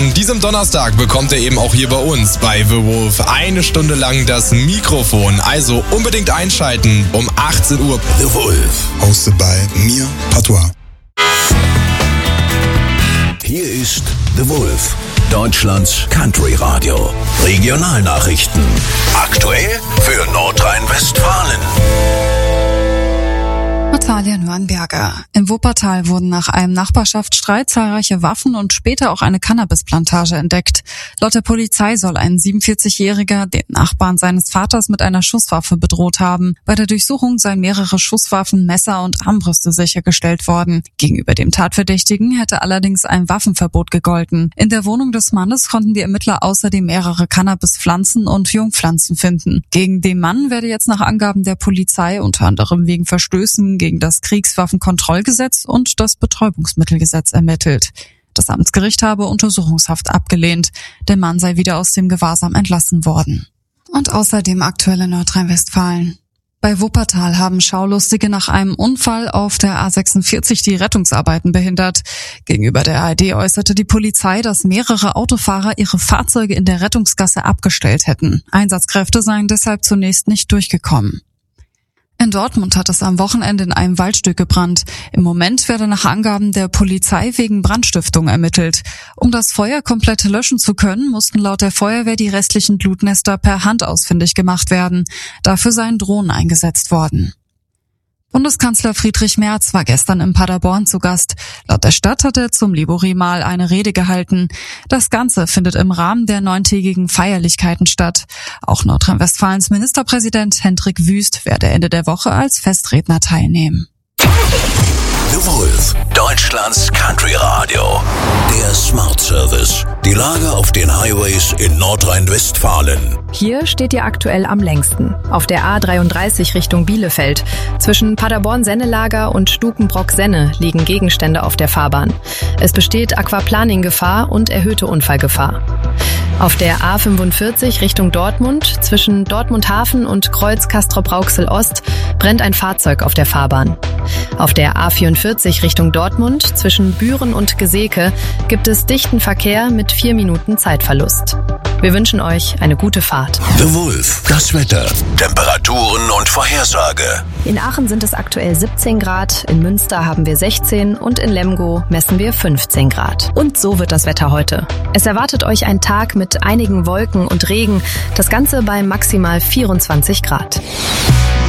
An diesem Donnerstag bekommt er eben auch hier bei uns bei The Wolf 1 Stunde lang das Mikrofon. Also unbedingt einschalten um 18 Uhr. The Wolf, hosted by mir, Patois. Hier ist The Wolf, Deutschlands Country Radio. Regionalnachrichten. Aktuell für Nordrhein-Westfalen. Natalia Nürnberger. Im Wuppertal wurden nach einem Nachbarschaftsstreit zahlreiche Waffen und später auch eine Cannabisplantage entdeckt. Laut der Polizei soll ein 47-Jähriger den Nachbarn seines Vaters mit einer Schusswaffe bedroht haben. Bei der Durchsuchung seien mehrere Schusswaffen, Messer und Armbrüste sichergestellt worden. Gegenüber dem Tatverdächtigen hätte allerdings ein Waffenverbot gegolten. In der Wohnung des Mannes konnten die Ermittler außerdem mehrere Cannabispflanzen und Jungpflanzen finden. Gegen den Mann werde jetzt nach Angaben der Polizei unter anderem wegen Verstößen gegen das Kriegswaffenkontrollgesetz und das Betäubungsmittelgesetz ermittelt. Das Amtsgericht habe Untersuchungshaft abgelehnt. Der Mann sei wieder aus dem Gewahrsam entlassen worden. Und außerdem aktuell in Nordrhein-Westfalen. Bei Wuppertal haben Schaulustige nach einem Unfall auf der A46 die Rettungsarbeiten behindert. Gegenüber der ARD äußerte die Polizei, dass mehrere Autofahrer ihre Fahrzeuge in der Rettungsgasse abgestellt hätten. Einsatzkräfte seien deshalb zunächst nicht durchgekommen. In Dortmund hat es am Wochenende in einem Waldstück gebrannt. Im Moment werde nach Angaben der Polizei wegen Brandstiftung ermittelt. Um das Feuer komplett löschen zu können, mussten laut der Feuerwehr die restlichen Glutnester per Hand ausfindig gemacht werden. Dafür seien Drohnen eingesetzt worden. Bundeskanzler Friedrich Merz war gestern in Paderborn zu Gast. Laut der Stadt hat er zum Libori-Mahl eine Rede gehalten. Das Ganze findet im Rahmen der 9-tägigen Feierlichkeiten statt. Auch Nordrhein-Westfalens Ministerpräsident Hendrik Wüst werde Ende der Woche als Festredner teilnehmen. The Wolf, Deutschlands Country Radio. Der Smart Service. Die Lage auf den Highways in Nordrhein-Westfalen. Hier steht ihr aktuell am längsten. Auf der A33 Richtung Bielefeld. Zwischen Paderborn-Sennelager und Stukenbrock-Senne liegen Gegenstände auf der Fahrbahn. Es besteht Aquaplaning-Gefahr und erhöhte Unfallgefahr. Auf der A45 Richtung Dortmund, zwischen Dortmund-Hafen und Kreuz Castrop-Rauxel-Ost, brennt ein Fahrzeug auf der Fahrbahn. Auf der A44 Richtung Dortmund, zwischen Büren und Geseke, gibt es dichten Verkehr mit 4 Minuten Zeitverlust. Wir wünschen euch eine gute Fahrt. The Wolf, das Wetter, Temperaturen und Vorhersage. In Aachen sind es aktuell 17 Grad, in Münster haben wir 16 und in Lemgo messen wir 15 Grad. Und so wird das Wetter heute. Es erwartet euch ein Tag mit einigen Wolken und Regen, das Ganze bei maximal 24 Grad.